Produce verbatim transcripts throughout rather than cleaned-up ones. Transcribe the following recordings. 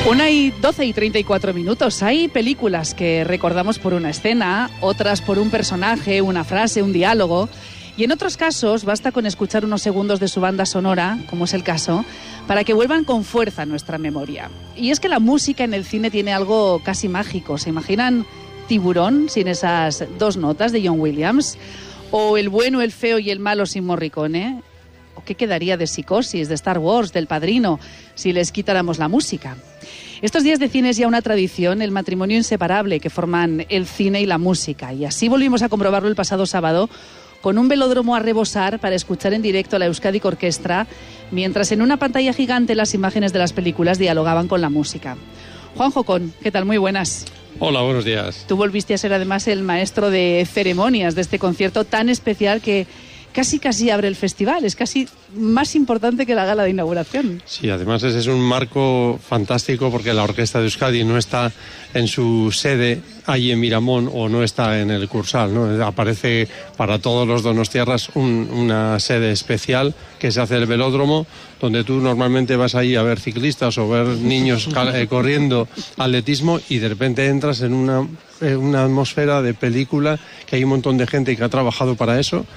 Una y doce y treinta y cuatro minutos. Hay películas que recordamos por una escena, otras por un personaje, una frase, un diálogo. Y en otros casos basta con escuchar unos segundos de su banda sonora, como es el caso, para que vuelvan con fuerza a nuestra memoria. Y es que la música en el cine tiene algo casi mágico. ¿Se imaginan Tiburón sin esas dos notas de John Williams? ¿O El bueno, el feo y el malo sin Morricone? ¿O qué quedaría de Psicosis, de Star Wars, del Padrino, si les quitáramos la música? Estos días de cine es ya una tradición, el matrimonio inseparable que forman el cine y la música. Y así volvimos a comprobarlo el pasado sábado con un velódromo a rebosar para escuchar en directo a la Euskadi Orquestra, mientras en una pantalla gigante las imágenes de las películas dialogaban con la música. Juanjo Con, ¿qué tal? Muy buenas. Hola, buenos días. Tú volviste a ser además el maestro de ceremonias de este concierto tan especial que casi casi abre el festival, es casi más importante que la gala de inauguración. Sí, además ese es un marco fantástico porque la Orquesta de Euskadi no está en su sede allí en Miramón o no está en el Cursal, ¿no? Aparece para todos los donostiarras un, una sede especial que se hace el velódromo, donde tú normalmente vas ahí a ver ciclistas o ver niños eh, corriendo atletismo y de repente entras en una, eh, una atmósfera de película, que hay un montón de gente que ha trabajado para eso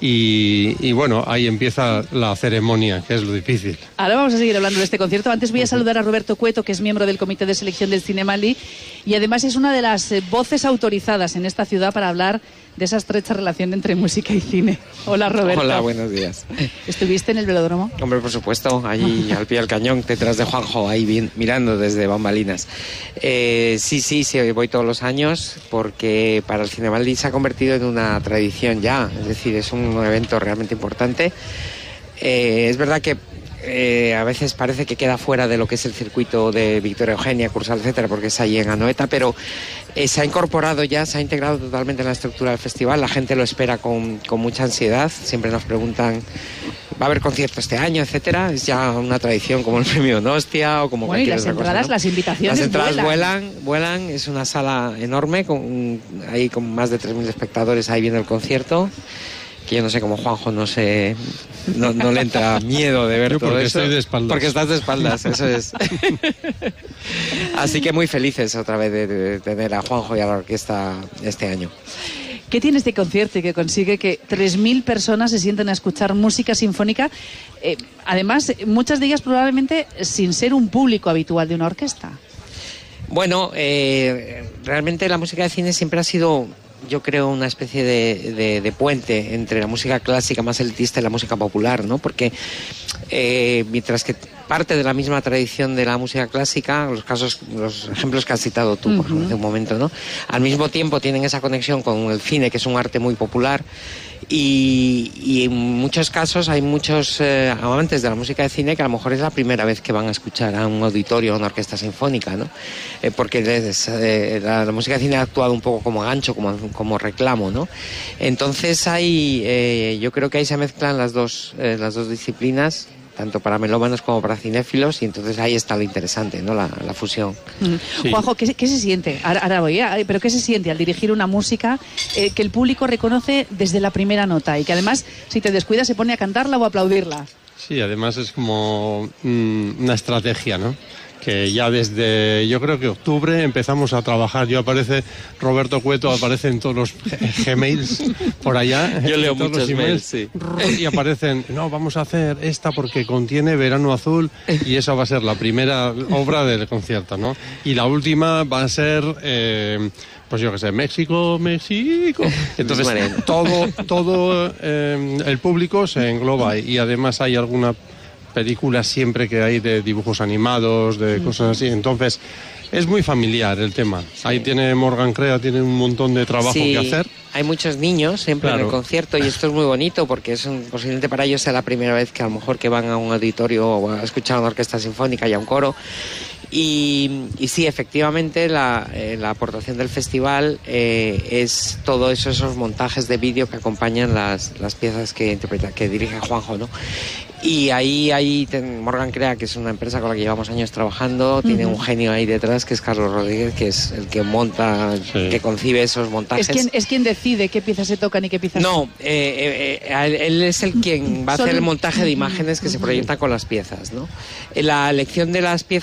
y, y bueno, ahí empieza la ceremonia, que es lo difícil. Ahora vamos a seguir hablando de este concierto. Antes voy a saludar a Roberto Cueto, que es miembro del Comité de Selección del Cinemalí y además es una de las voces autorizadas en esta ciudad para hablar de esa estrecha relación entre música y cine. Hola, Roberto. Hola, buenos días. ¿Estuviste en el velódromo? Hombre, por supuesto, allí al pie del cañón, detrás de Juanjo, ahí bien, mirando desde bambalinas. Eh, sí, sí, sí, voy todos los años porque para el Cinemalí se ha convertido en una tradición ya, es decir, es un evento realmente importante. Eh, es verdad que Eh, a veces parece que queda fuera de lo que es el circuito de Victoria Eugenia, Cursal, etcétera, porque es allí en Anoeta, pero eh, se ha incorporado ya, se ha integrado totalmente en la estructura del festival. La gente lo espera con, con mucha ansiedad, siempre nos preguntan, ¿va a haber concierto este año, etcétera? Es ya una tradición como el premio Nostia o como bueno, cualquier y las otra entradas, cosa, ¿no? las invitaciones Las entradas vuelan. vuelan, vuelan, es una sala enorme, con, ahí con más de tres mil espectadores ahí viendo el concierto. Que yo no sé cómo Juanjo no se no, no le entra miedo de ver yo todo porque eso. Estoy de espaldas. Porque estás de espaldas, eso es. Así que muy felices otra vez de, de tener a Juanjo y a la orquesta este año. ¿Qué tiene este concierto que consigue que tres mil personas se sienten a escuchar música sinfónica? Eh, además, muchas de ellas probablemente sin ser un público habitual de una orquesta. Bueno, eh, realmente la música de cine siempre ha sido, yo creo, una especie de, de, de puente entre la música clásica más elitista y la música popular, ¿no? Porque eh, mientras que parte de la misma tradición de la música clásica, los casos, los ejemplos que has citado tú, por uh-huh. hace un momento, ¿no? Al mismo tiempo tienen esa conexión con el cine, que es un arte muy popular. Y, y en muchos casos hay muchos eh, amantes de la música de cine que a lo mejor es la primera vez que van a escuchar a un auditorio o a una orquesta sinfónica, ¿no? Eh, porque les, eh, la, la música de cine ha actuado un poco como gancho, como, como reclamo, ¿no? Entonces hay, eh, yo creo que ahí se mezclan las dos, eh, las dos disciplinas, tanto para melómanos como para cinéfilos, y entonces ahí está lo interesante, ¿no? La, la fusión. Sí. Juanjo, ¿qué, ¿qué se siente? Ahora, ahora voy, ¿eh? Pero ¿qué se siente al dirigir una música eh, que el público reconoce desde la primera nota y que además, si te descuidas, se pone a cantarla o a aplaudirla? Sí, además es como mmm, una estrategia, ¿no? Que ya desde, yo creo que octubre empezamos a trabajar. Yo aparece, Roberto Cueto aparece en todos los Gmails por allá. Yo leo muchos muchos emails, mails, sí. Y aparecen, no, vamos a hacer esta porque contiene Verano Azul y esa va a ser la primera obra del concierto, ¿no? Y la última va a ser, eh, pues yo qué sé, México, México. Entonces todo, todo eh, el público se engloba y además hay alguna películas siempre que hay de dibujos animados, de cosas así, entonces es muy familiar el tema. Sí. Ahí tiene Morgan Crea, tiene un montón de trabajo sí, que hacer. Hay muchos niños siempre claro. en el concierto y esto es muy bonito porque es un, posiblemente para ellos sea la primera vez que a lo mejor que van a un auditorio o a escuchar una orquesta sinfónica y a un coro. Y, y sí, efectivamente, la, eh, la aportación del festival eh, es todo eso, esos montajes de vídeo que acompañan las, las piezas que interpreta, que dirige Juanjo, ¿no? Y ahí, ahí ten, Morgan Crea, que es una empresa con la que llevamos años trabajando, uh-huh. tiene un genio ahí detrás, que es Carlos Rodríguez, que es el que monta, sí. que concibe esos montajes. ¿Es quien, es quien decide qué piezas se tocan y qué piezas no? No, eh, eh, eh, él es el quien va a hacer el montaje de imágenes que se proyectan con las piezas, ¿no? La elección de las piezas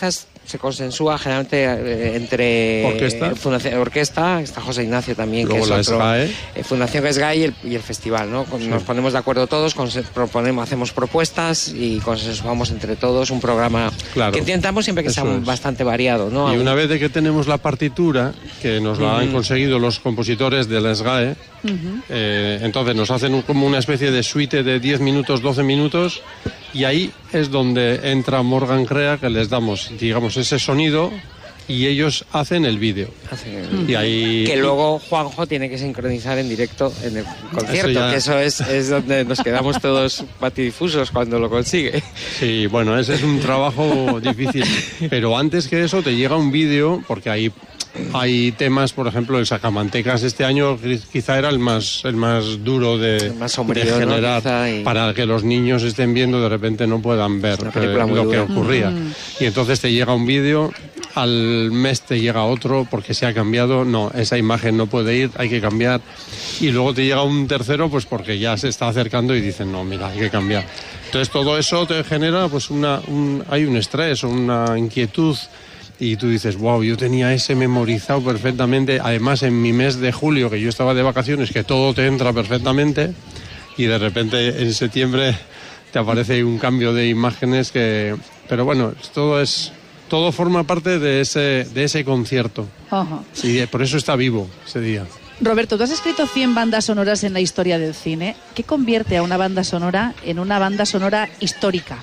se consensúa generalmente eh, entre orquesta. Fundación, orquesta, está José Ignacio también, luego que es la otro, SGAE. Eh, Fundación SGAE y el, y el festival, ¿no? Con, sí. Nos ponemos de acuerdo todos, proponemos, hacemos propuestas y consensuamos entre todos un programa claro, que intentamos siempre que sea es. bastante variado, ¿no? Y una vez de que tenemos la partitura, que nos la uh-huh. han conseguido los compositores de la SGAE, uh-huh. eh, entonces nos hacen un, como una especie de suite de diez minutos, doce minutos, y ahí es donde entra Morgan Crea, que les damos, digamos, ese sonido y ellos hacen el vídeo. Uh-huh. Y ahí que luego Juanjo tiene que sincronizar en directo en el concierto, eso ya... que eso es, es donde nos quedamos todos patidifusos cuando lo consigue. Sí, bueno, ese es un trabajo difícil, pero antes que eso te llega un vídeo, porque ahí hay temas, por ejemplo, el Sacamantecas este año quizá era el más el más duro de, más sombrío, de generar, ¿no? y... para que los niños estén viendo de repente no puedan ver eh, lo dura. que ocurría. Mm. Y entonces te llega un vídeo, al mes te llega otro porque se ha cambiado, no, esa imagen no puede ir, hay que cambiar. Y luego te llega un tercero pues porque ya se está acercando y dicen, no, mira, hay que cambiar. Entonces todo eso te genera pues una un, hay un estrés, una inquietud. Y tú dices, wow, yo tenía ese memorizado perfectamente. Además, en mi mes de julio, que yo estaba de vacaciones, que todo te entra perfectamente. Y de repente, en septiembre, te aparece un cambio de imágenes que... Pero bueno, todo es... Todo forma parte de ese, de ese concierto. Uh-huh. Y por eso está vivo ese día. Roberto, tú has escrito cien bandas sonoras en la historia del cine. ¿Qué convierte a una banda sonora en una banda sonora histórica?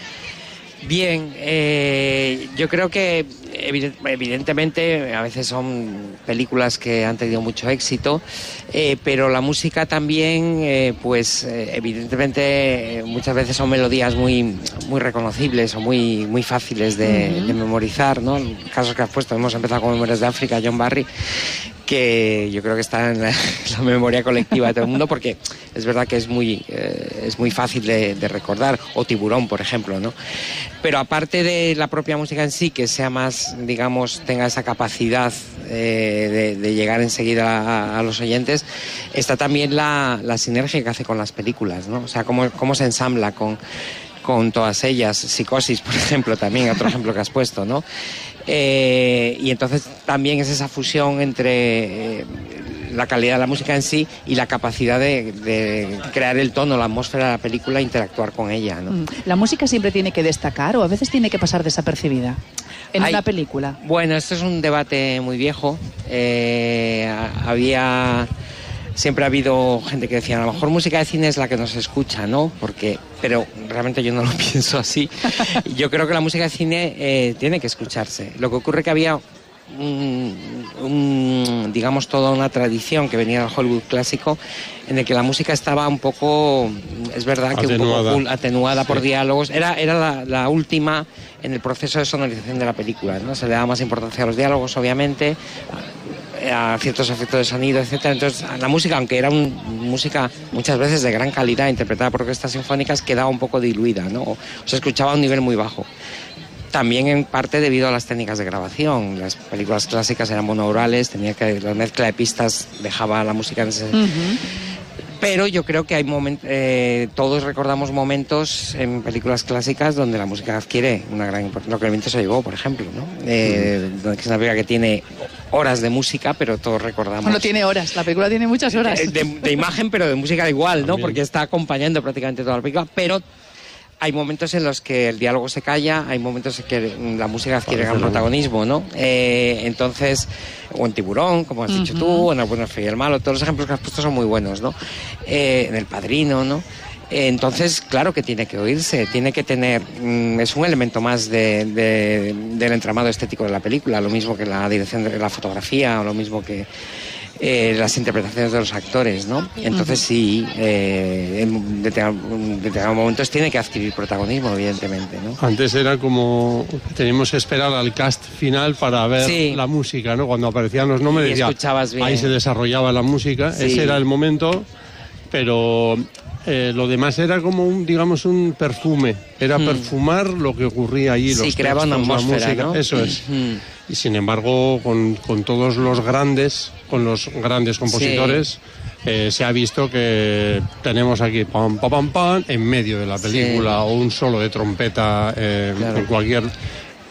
Bien, eh, yo creo que evidentemente a veces son películas que han tenido mucho éxito, eh, pero la música también, eh, pues eh, evidentemente muchas veces son melodías muy muy reconocibles o muy muy fáciles de, uh-huh. de memorizar, ¿no? En casos que has puesto, hemos empezado con Memorias de África, John Barry, que yo creo que está en la, la memoria colectiva de todo el mundo, porque es verdad que es muy eh, es muy fácil de, de recordar, o Tiburón, por ejemplo, ¿no? Pero aparte de la propia música en sí, que sea más, digamos, tenga esa capacidad eh, de, de llegar enseguida a, a los oyentes, está también la, la sinergia que hace con las películas, ¿no? O sea, cómo, cómo se ensambla con, con todas ellas. Psicosis, por ejemplo, también, otro ejemplo que has puesto, ¿no? Eh, y entonces también es esa fusión entre eh, la calidad de la música en sí y la capacidad de, de crear el tono, la atmósfera de la película e interactuar con ella, ¿no? ¿La música siempre tiene que destacar o a veces tiene que pasar desapercibida en Hay, una película? Bueno, esto es un debate muy viejo. Eh, había... Siempre ha habido gente que decía, a lo mejor música de cine es la que nos escucha, ¿no? Porque, pero realmente yo no lo pienso así. Yo creo que la música de cine eh, tiene que escucharse. Lo que ocurre es que había, un, un, digamos, toda una tradición que venía del Hollywood clásico, en el que la música estaba un poco, es verdad que atenuada. un poco atenuada por sí. diálogos. Era, era la, la última en el proceso de sonorización de la película, ¿no? Se le daba más importancia a los diálogos, obviamente, a ciertos efectos de sonido, etcétera. Entonces la música, aunque era un, música muchas veces de gran calidad interpretada por orquestas sinfónicas, quedaba un poco diluida, ¿no? O se escuchaba a un nivel muy bajo. También en parte debido a las técnicas de grabación. Las películas clásicas eran monourales, tenía que la mezcla de pistas dejaba la música en ese... Uh-huh. Pero yo creo que hay momentos, eh, todos recordamos momentos en películas clásicas donde la música adquiere una gran importancia. Lo que el viento se llevó, por ejemplo, ¿no? Eh, mm. Donde es una película que tiene horas de música, pero todos recordamos. Bueno, tiene horas, la película tiene muchas horas. De, de, de imagen, pero de música igual, ¿no? También. Porque está acompañando prácticamente toda la película, pero hay momentos en los que el diálogo se calla, hay momentos en que la música adquiere gran protagonismo, ¿no? Eh, entonces, o en Tiburón, como has uh-huh. dicho tú, en El bueno, el feo y el malo, todos los ejemplos que has puesto son muy buenos, ¿no? Eh, en El Padrino, ¿no? Eh, entonces, claro que tiene que oírse, tiene que tener... Mm, es un elemento más de, de, del entramado estético de la película, lo mismo que la dirección de la fotografía, o lo mismo que... Eh, las interpretaciones de los actores, ¿no? Entonces sí, eh, en determinados momentos tiene que adquirir protagonismo, evidentemente, ¿no? Antes era como teníamos que esperar al cast final para ver sí. la música, ¿no? Cuando aparecían los nombres, y decía, escuchabas bien. Ahí se desarrollaba la música, sí. Ese era el momento, pero eh, lo demás era como un, digamos, un perfume, era hmm. perfumar lo que ocurría allí, sí, los creaba textos, una atmósfera, la música, ¿no? eso es. Hmm. Y sin embargo, con, con todos los grandes, con los grandes compositores, sí. eh, se ha visto que tenemos aquí pam, pam, pam, pam, en medio de la película, sí. o un solo de trompeta eh, claro. en cualquier...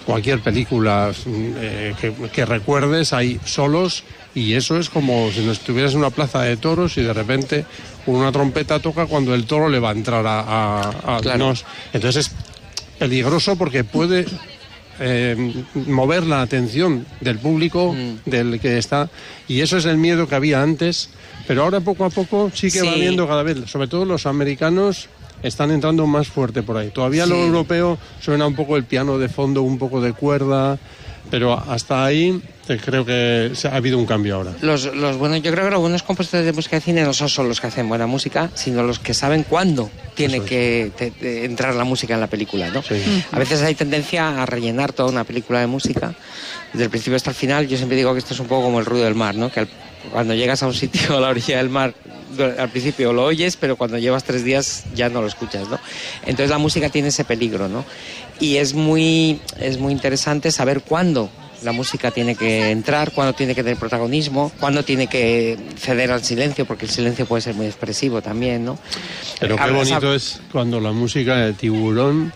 cualquier película eh, que, que recuerdes, hay solos, y eso es como si no estuvieras en una plaza de toros y de repente una trompeta toca cuando el toro le va a entrar a... a, a claro. nos. Entonces es peligroso porque puede eh, mover la atención del público, mm. del que está, y eso es el miedo que había antes, pero ahora poco a poco sí que sí. va viendo cada vez, sobre todo los americanos están entrando más fuerte por ahí. Todavía sí. lo europeo suena un poco el piano de fondo, un poco de cuerda, pero hasta ahí creo que ha habido un cambio ahora. Los, los buenos, yo creo que los buenos compositores de música de cine no son solo los que hacen buena música, sino los que saben cuándo tiene es. que te, te, entrar la música en la película, ¿no? Sí. A veces hay tendencia a rellenar toda una película de música desde el principio hasta el final. Yo siempre digo que esto es un poco como el ruido del mar, ¿no? Que al, cuando llegas a un sitio a la orilla del mar, al principio lo oyes, pero cuando llevas tres días ya no lo escuchas, ¿no? Entonces la música tiene ese peligro, ¿no? Y es muy, es muy interesante saber cuándo la música tiene que entrar, cuándo tiene que tener protagonismo, cuándo tiene que ceder al silencio, porque el silencio puede ser muy expresivo también, ¿no? Pero qué bonito es cuando la música de Tiburón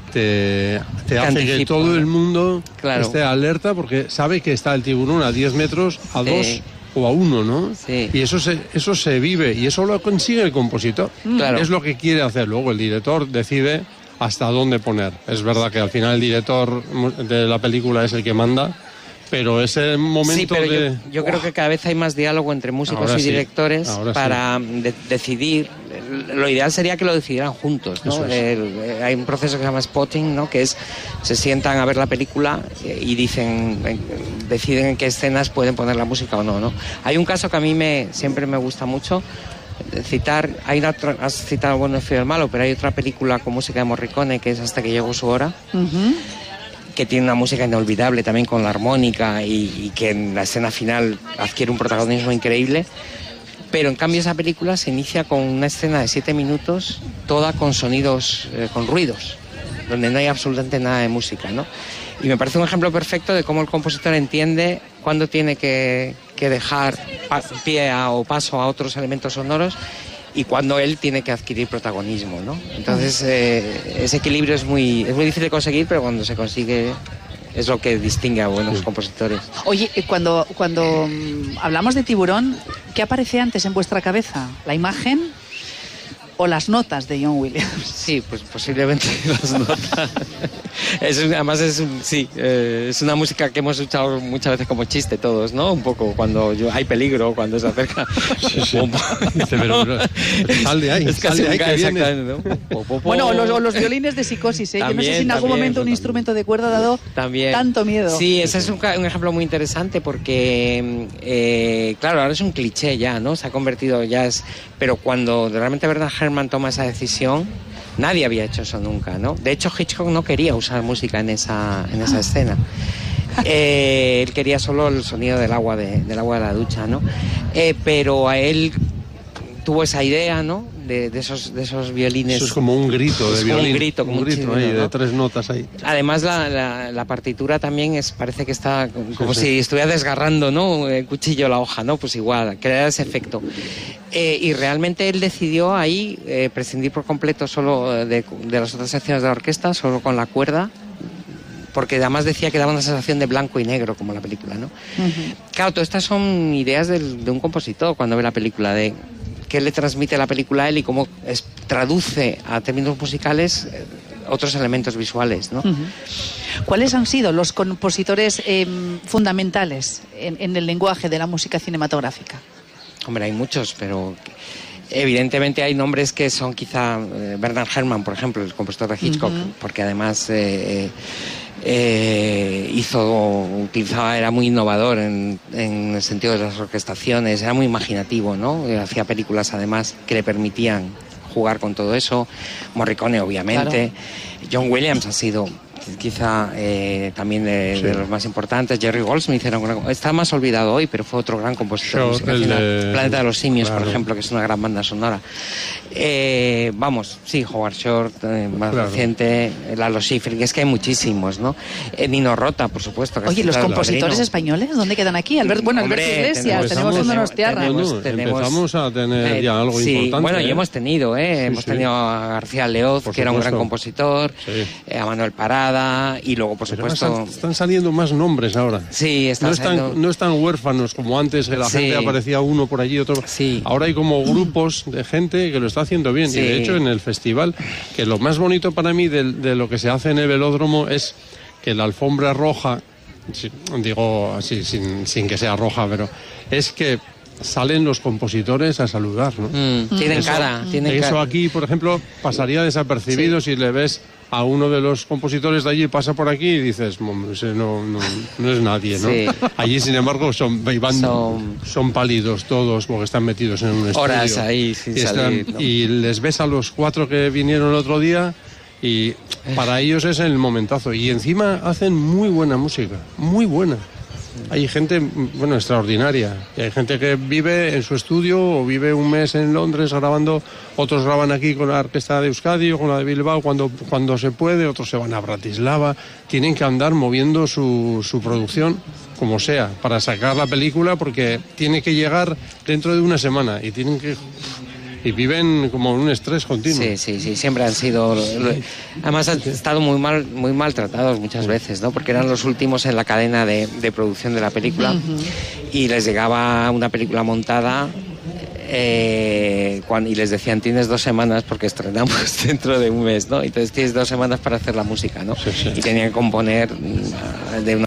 te, te hace anticipo, que todo el mundo claro. esté alerta, porque sabe que está el tiburón a diez metros, a dos... Sí. o a uno, ¿no? Sí. Y eso se, eso se vive, y eso lo consigue el compositor. Claro. Es lo que quiere hacer. Luego el director decide hasta dónde poner. Es verdad que al final el director de la película es el que manda, pero ese momento sí, pero de... Yo, yo creo que cada vez hay más diálogo entre músicos ahora y sí, directores para sí. de, decidir. Lo ideal sería que lo decidieran juntos, ¿no? Es. El, hay un proceso que se llama spotting, ¿no? Que es, se sientan a ver la película y dicen, deciden en qué escenas pueden poner la música o no, ¿no? Hay un caso que a mí me, siempre me gusta mucho citar, hay una, has citado Bueno, el feo y el malo, pero hay otra película con música de Morricone que es Hasta que llegó su hora, uh-huh. que tiene una música inolvidable también con la armónica y, y que en la escena final adquiere un protagonismo increíble. Pero en cambio esa película se inicia con una escena de siete minutos, toda con sonidos, eh, con ruidos, donde no hay absolutamente nada de música, ¿no? Y me parece un ejemplo perfecto de cómo el compositor entiende cuándo tiene que, que dejar pa- pie a, o paso a otros elementos sonoros y cuándo él tiene que adquirir protagonismo, ¿no? Entonces eh, ese equilibrio es muy, es muy difícil de conseguir, pero cuando se consigue es lo que distingue a buenos sí. compositores. Oye, cuando, cuando hablamos de Tiburón, ¿qué aparece antes en vuestra cabeza? ¿La imagen o las notas de John Williams? Sí, pues posiblemente las notas. Es un, además es un, sí, eh, es una música que hemos escuchado muchas veces como chiste todos, ¿no? Un poco cuando yo, hay peligro, cuando se acerca. Sí, sí. Dice, pero, pero sal de ahí, es sal de ahí que viene. ¿No? Po, po, po. Bueno, los, los violines de Psicosis, ¿eh? También, yo no sé si en algún también, momento un también. instrumento de cuerda ha dado también. tanto miedo. Sí, ese es un, un ejemplo muy interesante porque, eh, claro, ahora es un cliché ya, ¿no? Se ha convertido ya es... Pero cuando realmente Bernard Herrmann toma esa decisión, nadie había hecho eso nunca, ¿no? De hecho, Hitchcock no quería usar música en esa, en esa escena. Eh, él quería solo el sonido del agua de, del agua de la ducha, ¿no? Eh, pero a él tuvo esa idea, ¿no? De, de esos de esos violines. Eso es como un grito de es violín. Como un grito, como un grito un chino, ahí, ¿no? de tres notas ahí. Además, la, la, la partitura también es parece que está como sí, si sí. estuviera desgarrando, ¿no? El cuchillo la hoja, ¿no? Pues igual, crea ese efecto. Eh, y realmente él decidió ahí eh, prescindir por completo solo de, de las otras secciones de la orquesta, solo con la cuerda, porque además decía que daba una sensación de blanco y negro, como la película, ¿no? Uh-huh. Claro, todas estas son ideas del, de un compositor cuando ve la película, de qué le transmite la película a él y cómo es, traduce a términos musicales eh, otros elementos visuales, ¿no? Uh-huh. ¿Cuáles han sido los compositores eh, fundamentales en, en el lenguaje de la música cinematográfica? Hombre, hay muchos, pero evidentemente hay nombres que son quizá eh, Bernard Herrmann, por ejemplo, el compositor de Hitchcock, uh-huh. porque además eh, eh, hizo, utilizaba, era muy innovador en, en el sentido de las orquestaciones, era muy imaginativo, ¿no? Hacía películas además que le permitían jugar con todo eso. Morricone, obviamente. Claro. John Williams ha sido quizá eh, también de, sí. de los más importantes. Jerry Goldsmith era un, está más olvidado hoy, pero fue otro gran compositor Show, el de... Planeta de los Simios, claro. por ejemplo, que es una gran banda sonora. Eh, vamos, sí, Howard Shore, eh, más claro. reciente, Lalo Schifrin, es que hay muchísimos, ¿no? Eh, Nino Rota, por supuesto. Que Oye, ¿los compositores españoles dónde quedan aquí? Albert, bueno, Alberto Hombre, Iglesias, tenemos un Donostiarra. Tenemos, tenemos, empezamos a tener eh, ya algo sí, importante. Bueno, ¿eh? y hemos tenido, ¿eh? Sí, hemos sí. tenido a García Leoz, por que supuesto. Era un gran compositor, sí. eh, a Manuel Parada, montada y luego, por Pero supuesto... están, están saliendo más nombres ahora. Sí, están no están, saliendo... no están huérfanos como antes, que la Sí. gente aparecía uno por allí, otro... Sí. Ahora hay como grupos de gente que lo está haciendo bien. Sí. Y de hecho en el festival, que lo más bonito para mí de, de lo que se hace en el velódromo es que la alfombra roja, digo así sin, sin que sea roja, pero es que salen los compositores a saludar, ¿no? Mm, tienen Eso- cara, tienen Eso cara. aquí, por ejemplo, pasaría desapercibido si le ves a uno de los compositores de allí, pasa por aquí y dices, "Hombre, ese no, no, no es nadie, ¿no?" Sí. Allí, sin embargo, son, van- Son- son pálidos todos porque están metidos en un estudio. Horas ahí sin y, están- salir, ¿no? y les ves a los cuatro que vinieron el otro día y para ellos es el momentazo. Y encima hacen muy buena música, muy buena. Hay gente, bueno, extraordinaria. Y hay gente que vive en su estudio o vive un mes en Londres grabando, otros graban aquí con la orquesta de Euskadi o con la de Bilbao cuando, cuando se puede, otros se van a Bratislava. Tienen que andar moviendo su, su producción como sea para sacar la película porque tiene que llegar dentro de una semana y tienen que... Y viven como en un estrés continuo. Sí, sí, sí, siempre han sido... Además han estado muy mal, muy maltratados muchas veces, ¿no? Porque eran los últimos en la cadena de, de producción de la película y les llegaba una película montada eh, cuando, y les decían, tienes dos semanas porque estrenamos dentro de un mes, ¿no? Entonces tienes dos semanas para hacer la música, ¿no? Sí, sí. Y tenían que componer mm, de una...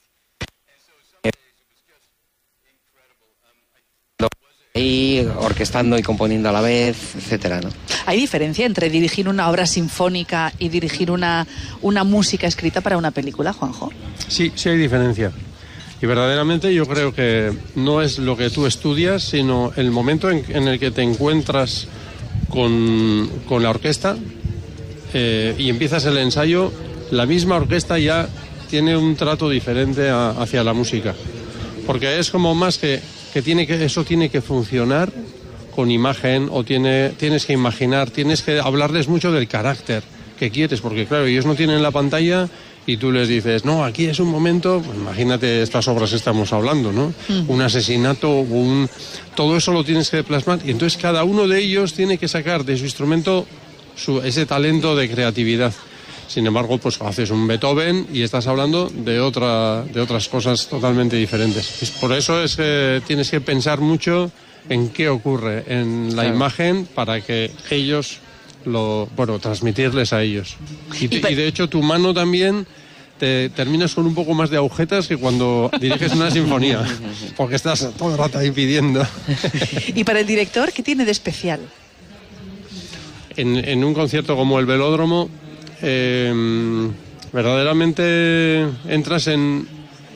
y orquestando y componiendo a la vez, etcétera, ¿no? ¿Hay diferencia entre dirigir una obra sinfónica y dirigir una, una música escrita para una película, Juanjo? Sí, sí hay diferencia. Y verdaderamente yo creo que no es lo que tú estudias, sino el momento en, en el que te encuentras con, con la orquesta eh, y empiezas el ensayo, la misma orquesta ya tiene un trato diferente a- hacia la música. Porque es como más que, que, tiene que eso tiene que funcionar con imagen o tiene, tienes que imaginar, tienes que hablarles mucho del carácter que quieres, porque claro, ellos no tienen la pantalla y tú les dices, no, aquí es un momento, pues imagínate estas obras que estamos hablando, ¿no? Mm. Un asesinato, un... todo eso lo tienes que plasmar y entonces cada uno de ellos tiene que sacar de su instrumento su, ese talento de creatividad. Sin embargo, pues haces un Beethoven y estás hablando de otra, de otras cosas totalmente diferentes. Y por eso es que tienes que pensar mucho en qué ocurre en la Claro. imagen para que ellos lo, bueno, transmitirles a ellos. Y, te- y de hecho tu mano también te terminas con un poco más de agujetas que cuando diriges una sinfonía, porque estás todo el rato ahí pidiendo. Y para el director, ¿qué tiene de especial? En, en un concierto como el Velódromo, eh, verdaderamente entras en,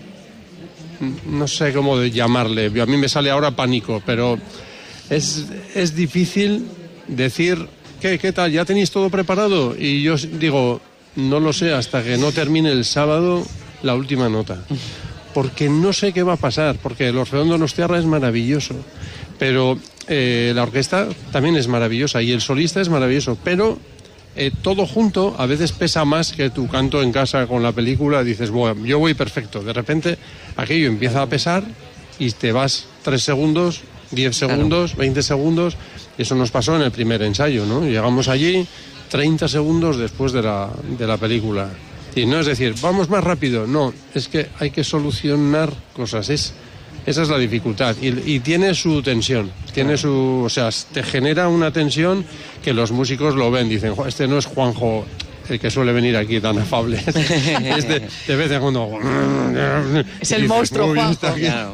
no sé cómo de llamarle, a mí me sale ahora pánico, pero es, es difícil decir, ¿qué, qué tal? ¿Ya tenéis todo preparado? Y yo digo, no lo sé hasta que no termine el sábado la última nota, porque no sé qué va a pasar, porque el Orfeón Donostiarra es maravilloso, pero eh, la orquesta también es maravillosa y el solista es maravilloso, pero eh, todo junto a veces pesa más que tu canto en casa con la película. Dices, bueno, yo voy perfecto, de repente aquello empieza a pesar y te vas tres segundos, diez segundos, veinte segundos. Eso nos pasó en el primer ensayo, ¿no? Llegamos allí treinta segundos después de la, de la película. Y no es decir, vamos más rápido, no, es que hay que solucionar cosas, es, esa es la dificultad. Y, y tiene su tensión, tiene su, o sea, te genera una tensión que los músicos lo ven, dicen, "Jo, este no es Juanjo, el que suele venir aquí tan afable, es de, de vez en cuando... Es el dices, monstruo, "Uy, Juanjo". está aquí". Claro.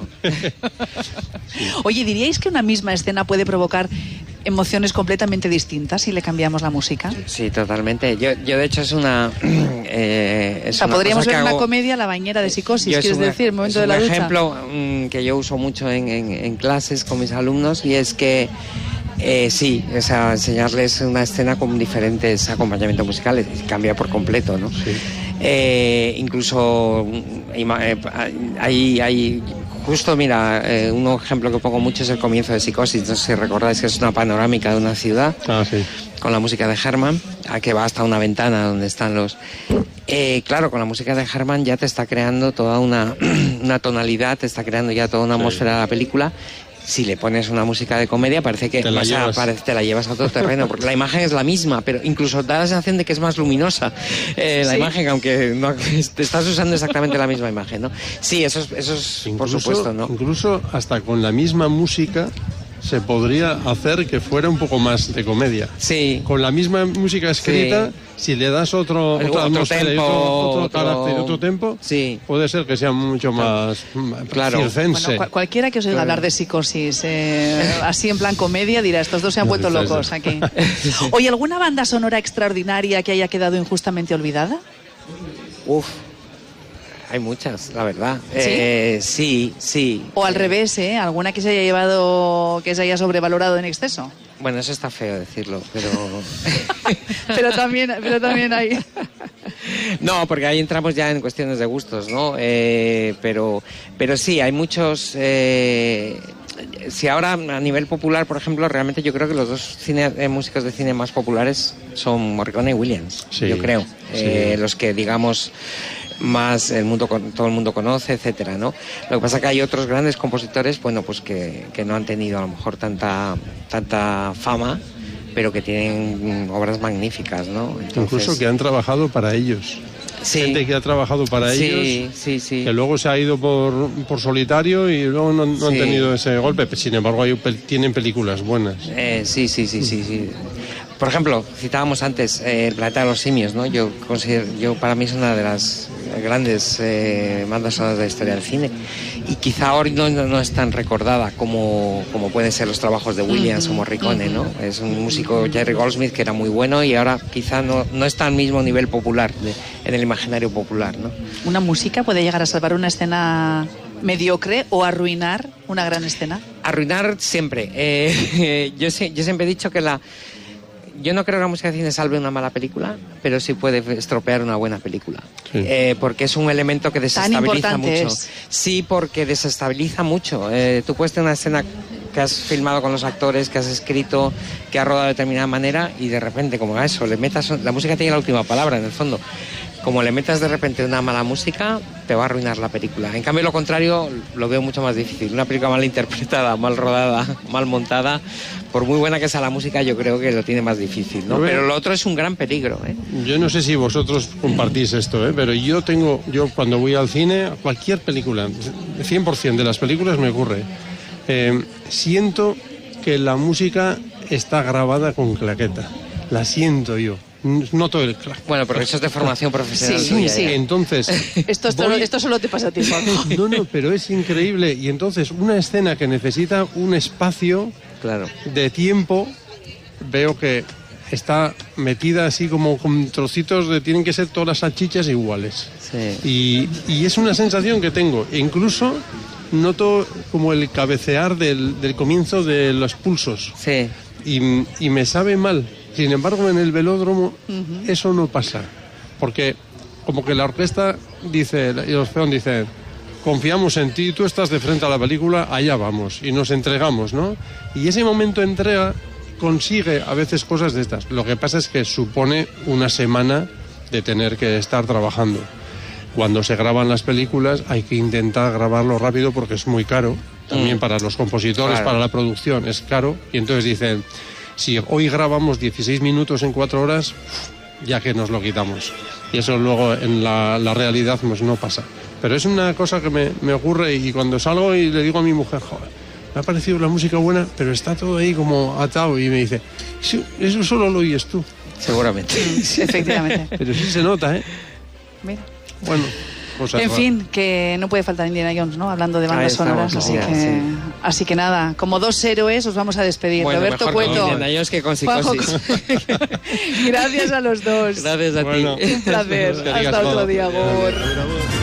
Oye, ¿diríais que una misma escena puede provocar emociones completamente distintas si le cambiamos la música? Sí, totalmente. Yo, yo de hecho es una... eh, es O sea, una podríamos cosa ver que una hago- comedia, La bañera de psicosis, Yo es ¿quieres una- decir? El momento es de la un ducha. ejemplo mm, que yo uso mucho en, en- en clases con mis alumnos y es que eh, sí, o sea, enseñarles una escena con diferentes acompañamientos musicales, cambia por completo, ¿no? Sí. Eh, incluso mm, ima- eh, hay, hay justo, mira, eh, un ejemplo que pongo mucho es el comienzo de Psicosis, no sé si recordáis que es una panorámica de una ciudad Ah, sí. con la música de Herman, a que va hasta una ventana donde están los... Eh, claro, con la música de Herman ya te está creando toda una, una tonalidad, te está creando ya toda una Sí. atmósfera de la película si le pones una música de comedia parece que te la, o sea, llevas. parece, te la llevas a otro terreno, porque la imagen es la misma, pero incluso da la sensación de que es más luminosa eh, la sí. imagen, aunque no, te estás usando exactamente la misma imagen, ¿no? Sí, eso es, eso es Incluso, por supuesto, ¿no? Incluso hasta con la misma música se podría hacer que fuera un poco más de comedia. Sí. Con la misma música escrita, sí. si le das otro, El, otra otro atmósfera, tempo, otro, otro, otro carácter, otro tempo, sí. puede ser que sea mucho más Claro. circense. Bueno, cu- cualquiera que os oiga Claro. hablar de Psicosis, eh, así en plan comedia, dirá, estos dos se han vuelto Dices, locos aquí. Oye, ¿alguna banda sonora extraordinaria que haya quedado injustamente olvidada? Uf, hay muchas, la verdad. ¿Sí? Eh, sí, sí. O al revés, ¿eh? ¿Alguna que se haya llevado, que se haya sobrevalorado en exceso? Bueno, eso está feo decirlo, pero... pero también, pero también hay. No, porque ahí entramos ya en cuestiones de gustos, ¿no? Eh, pero, pero sí, hay muchos... Eh, si ahora a nivel popular, por ejemplo, realmente yo creo que los dos cine, eh, músicos de cine más populares son Morricone y Williams, Sí, yo creo. sí. Eh, los que, digamos... más el mundo todo el mundo conoce, etcétera, ¿no? Lo que pasa es que hay otros grandes compositores, bueno, pues que, que no han tenido a lo mejor tanta tanta fama, pero que tienen obras magníficas, ¿no? Entonces, Incluso que han trabajado para ellos. sí, Gente que ha trabajado para sí, ellos, sí, sí. que luego se ha ido por, por solitario y luego no, no han Sí. tenido ese golpe. Sin embargo, hay, pel- tienen películas buenas. Eh, sí, sí, sí, sí, sí. Por ejemplo, citábamos antes eh, El planeta de los simios, ¿no? Yo considero, yo para mí es una de las grandes eh, bandas sonoras de la historia del cine y quizá ahora no, no, no es tan recordada como, como pueden ser los trabajos de Williams uh-huh, o Morricone, uh-huh. ¿no? Es un músico, Jerry Goldsmith, que era muy bueno y ahora quizá no, no está al mismo nivel popular de, en el imaginario popular, ¿no? ¿Una música puede llegar a salvar una escena mediocre o arruinar una gran escena? Arruinar siempre. Eh, yo, yo siempre he dicho que la... Yo no creo que la música de cine salve una mala película, pero sí puede estropear una buena película. Sí. Eh, porque es un elemento que desestabiliza mucho. Es. Sí, porque desestabiliza mucho. Eh, tú puedes tener una escena que has filmado con los actores, que has escrito, que has rodado de determinada manera y de repente, como a eso, le metas... La música tiene la última palabra, en el fondo. Como le metas de repente una mala música, te va a arruinar la película. En cambio, lo contrario, lo veo mucho más difícil. Una película mal interpretada, mal rodada, mal montada, por muy buena que sea la música, yo creo que lo tiene más difícil, ¿no? Pero lo otro es un gran peligro, ¿eh? Yo no sé si vosotros compartís esto, ¿eh? Pero yo tengo, yo cuando voy al cine, cualquier película, cien por ciento de las películas me ocurre, eh, siento que la música está grabada con claqueta. La siento yo. Noto el clac. Bueno, pero eso es de formación profesional. Sí, tuya, sí. ¿eh? Entonces... Esto, esto, voy... esto solo te pasa a ti, Juan. No, no, pero es increíble. Y entonces, una escena que necesita un espacio claro. de tiempo, veo que está metida así como con trocitos de... Tienen que ser todas las salchichas iguales. Sí. Y, y es una sensación que tengo. E incluso noto como el cabecear del, del comienzo de los pulsos. Sí. Y, y me sabe mal. Sin embargo, en el velódromo uh-huh. eso no pasa, porque como que la orquesta dice, y los peón dicen, confiamos en ti, tú estás de frente a la película, allá vamos, y nos entregamos, ¿no? Y ese momento de entrega consigue a veces cosas de estas. Lo que pasa es que supone una semana de tener que estar trabajando. Cuando se graban las películas hay que intentar grabarlo rápido porque es muy caro, también mm. para los compositores, claro. para la producción, es caro, y entonces dicen... Si hoy grabamos dieciséis minutos en cuatro horas, ya que nos lo quitamos. Y eso luego en la, la realidad pues no pasa. Pero es una cosa que me, me ocurre y cuando salgo y le digo a mi mujer, joder, me ha parecido la música buena, pero está todo ahí como atado. Y me dice, eso solo lo oyes tú. Seguramente. Sí, efectivamente. Pero sí se nota, ¿eh? Mira. Bueno. Cosas en raras. fin, que no puede faltar Indiana Jones, ¿no? Hablando de bandas estamos, sonoras, así, ya, que, sí. así que nada, como dos héroes os vamos a despedir. Bueno, Roberto mejor Cueto. con Indiana Jones que con Psicosis. Gracias a los dos. Gracias a bueno, ti. Un placer. Hasta otro día, Gor.